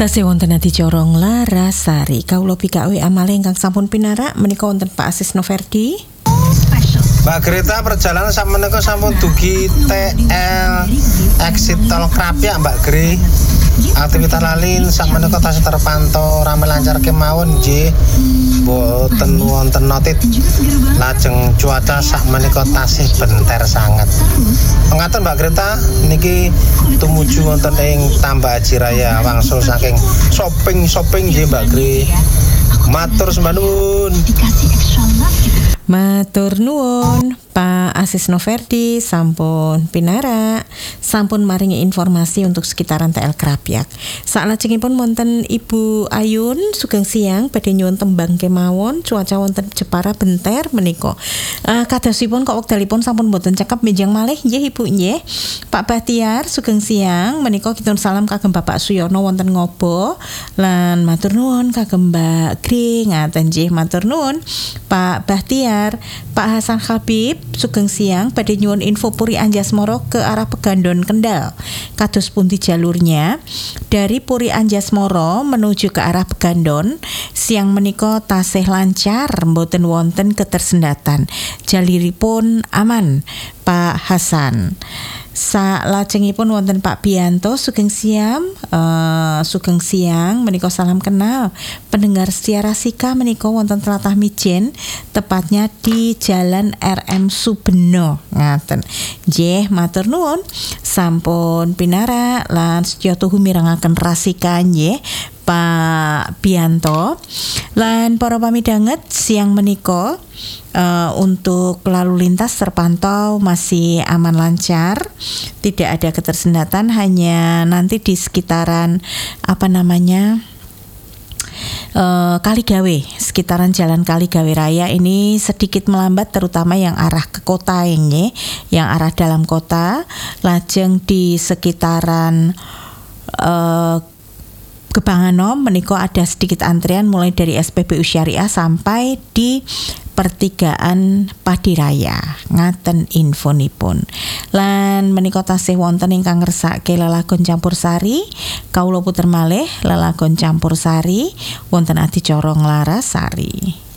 Tasih wonten adicara Larasari kawula pikawe amale ingkang sampun pinarak menika wonten Pak Asis Noverdi. Mbak Greta perjalanan sakmenika sampun dugi TL exit tol Krapyak Mbak Gre. Aktivitas lalin sakmenika tasih terpantau rame lancar kemawon nggih. Boten wonten notit. Lajeng cuaca sakmenika tasih benter sanget. Pengaten Mbak Greta niki tumuju wonten ing Tambah Haji Raya wangsul saking shopping nggih Mbak Gre. Matur sembah nuwun. Matur nuwun Pak Asis Noverdi sampun pinarak, sampun maringi informasi untuk sekitaran TL Krapyak. Salajengipun wonten Ibu Ayun sugeng siang badhe nyuwun tembang kemawon cuaca wonten Jepara benter menika. Kadosipun kok wekdalipun sampun boten cekap benjang malih nggih Ibu nggih. Pak Bahtiar sugeng siang menika kitun salam kagem Bapak Suyono wonten Ngobo lan matur nuwun kagem Mbak Gri ngaten nggih matur nuwun Pak Bahtiar. Pak Hasan Habib sugeng siang badhe nyuwun info Puri Anjasmara ke arah Pegandon Kendal. Kados pundi jalurnya dari Puri Anjasmara menuju ke arah Pegandon siang menika tasih lancar mboten wonten ketersendatan. Jaliripun aman Pak Hasan. Salajengipun wonten Pak Bianto sugeng siang menika salam kenal pendengar setia Rasika menika wonten tlatah Mijen tepatnya di Jalan RM Subeno ngaten nggih matur nuwun sampun pinarak lan sedya tuhu mirengaken Rasika nggih Pak Bianto lan para pamidanget siang menika untuk lalu lintas terpantau masih aman lancar, tidak ada ketersendatan, hanya nanti di sekitaran Kaligawe, sekitaran Jalan Kaligawe Raya ini sedikit melambat terutama yang arah ke kota ini, yang arah dalam kota, lajeng di sekitaran Gebanganom menika ada sedikit antrian mulai dari SPBU Syariah sampai di pertigaan Padiraya ngaten infonipun. Lan menika tasih wonten ingkang ngersake lelagon campursari kawula puter malih lelagon campursari wonten adicara Larasari.